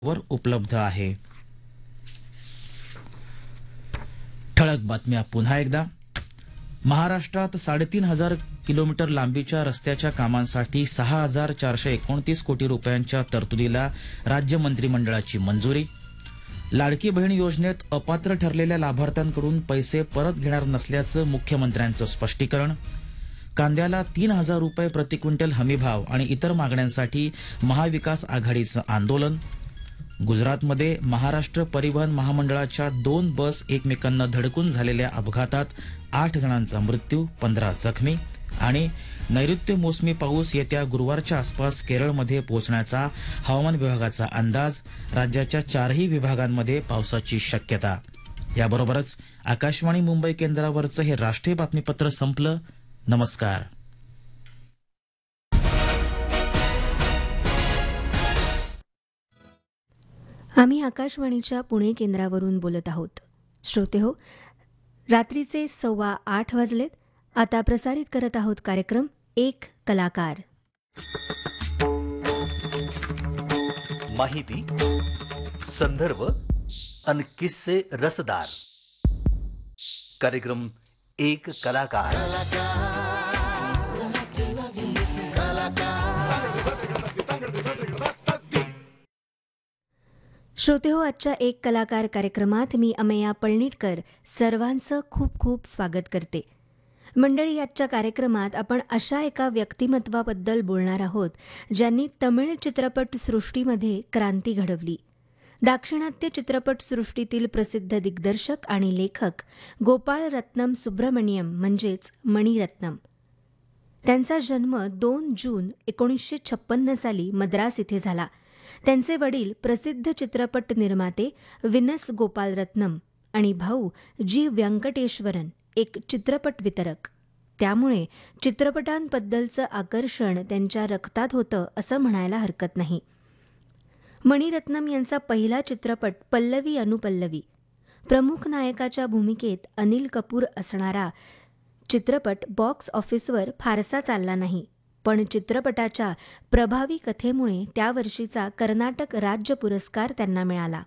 वर उपलब्ध आहे. ठळक बातम्या पुन्हा एकदा. महाराष्ट्रात 3,500 किलोमीटर लांबीच्या रस्त्याच्या कामांसाठी 6,429 कोटी रुपयांच्या तरतुदीला राज्य मंत्रिमंडळाची मंजुरी. लाडकी बहीण योजनेत अपात्र ठरलेल्या लाभार्थ्यांकडून पैसे परत घेणार नसल्याचं मुख्यमंत्र्यांचं स्पष्टीकरण. कांद्याला 3,000 रुपये प्रति क्विंटल हमीभाव आणि इतर मागण्यांसाठी महाविकास आघाडीचं आंदोलन. गुजरातमध्ये महाराष्ट्र परिवहन महामंडळाच्या 2 बस एकमेकांना धडकून झालेल्या अपघातात 8 जणांचा मृत्यू, 15 जखमी. आणि नैऋत्य मोसमी पाऊस येत्या गुरुवारच्या आसपास केरळमध्ये पोहोचण्याचा हवामान विभागाचा अंदाज. राज्याच्या 4ही विभागांमध्ये पावसाची शक्यता. याबरोबरच आकाशवाणी मुंबई केंद्रावरचं हे राष्ट्रीय बातमीपत्र संपलं. नमस्कार. आम्ही आकाशवाणीच्या पुणे केंद्रावरून बोलत आहोत. श्रोते हो, रात्रीचे 8:15 वाजलेत. आता प्रसारित करत आहोत कार्यक्रम एक कलाकार. माहिती, संदर्भ आणि किस्से रसदार. कार्यक्रम एक कलाकार. श्रोते हो, आजच्या एक कलाकार कार्यक्रमात मी अमेया पळणीटकर सर्वांचं खूप खूप स्वागत करते. मंडळी, आजच्या कार्यक्रमात आपण अशा एका व्यक्तिमत्वाबद्दल बोलणार आहोत ज्यांनी तमिळ चित्रपटसृष्टीमध्ये क्रांती घडवली. दाक्षिणात्य चित्रपटसृष्टीतील प्रसिद्ध दिग्दर्शक आणि लेखक गोपाळ रत्नम सुब्रमण्यम म्हणजेच मणिरत्नम. त्यांचा जन्म 2 जून 1956 साली मद्रास इथे झाला. त्यांचे वडील प्रसिद्ध चित्रपट निर्माते विनस गोपाल रत्नम आणि भाऊ जी व्यंकटेश्वरन एक चित्रपट वितरक. त्यामुळे चित्रपटांबद्दलचं आकर्षण त्यांच्या रक्तात होतं असं म्हणायला हरकत नाही. मणिरत्नम यांचा पहिला चित्रपट पल्लवी अनुपल्लवी, प्रमुख नायकाच्या भूमिकेत अनिल कपूर असणारा चित्रपट बॉक्स ऑफिसवर फारसा चालला नाही. पण चित्रपटाच्या प्रभावी कथेमुळे त्या वर्षीचा कर्नाटक राज्य पुरस्कार त्यांना मिळाला.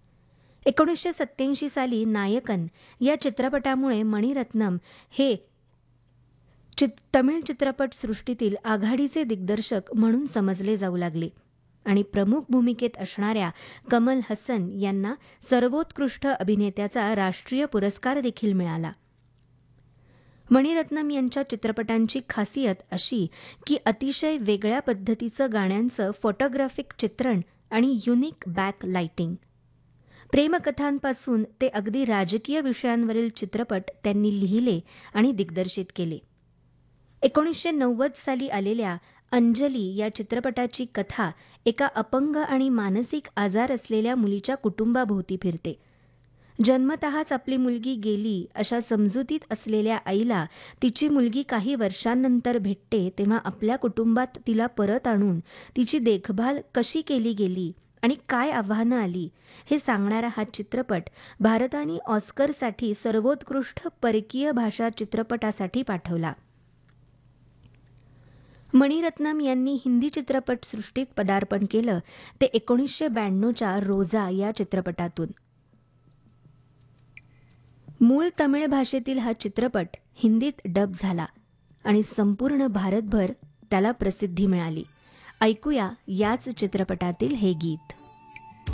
1987 साली नायकन या चित्रपटामुळे मणिरत्नम हे तमिळ चित्रपटसृष्टीतील आघाडीचे दिग्दर्शक म्हणून समजले जाऊ लागले आणि प्रमुख भूमिकेत असणाऱ्या कमल हसन यांना सर्वोत्कृष्ट अभिनेत्याचा राष्ट्रीय पुरस्कार देखील मिळाला. मणिरत्नम यांच्या चित्रपटांची खासियत अशी की अतिशय वेगळ्या पद्धतीचं गाण्यांचं फोटोग्राफिक चित्रण आणि युनिक बॅक लाइटिंग. प्रेमकथांपासून ते अगदी राजकीय विषयांवरील चित्रपट त्यांनी लिहिले आणि दिग्दर्शित केले. 1990 साली आलेल्या अंजली या चित्रपटाची कथा एका अपंग आणि मानसिक आजार असलेल्या मुलीच्या कुटुंबाभोवती फिरते. जन्मतःच आपली मुलगी गेली अशा समजुतीत असलेल्या आईला तिची मुलगी काही वर्षांनंतर भेटते तेव्हा आपल्या कुटुंबात तिला परत आणून तिची देखभाल कशी केली गेली आणि काय आव्हानं आली हे सांगणारा हा चित्रपट भारताने ऑस्करसाठी सर्वोत्कृष्ट परकीय भाषा चित्रपटासाठी पाठवला. मणिरत्नम यांनी हिंदी चित्रपटसृष्टीत पदार्पण केलं ते 1992च्या रोजा या चित्रपटातून. मूळ तमिळ भाषेतील हा चित्रपट हिंदीत डब झाला आणि संपूर्ण भारतभर त्याला प्रसिद्धी मिळाली. ऐकूया याच चित्रपटातील हे गीत.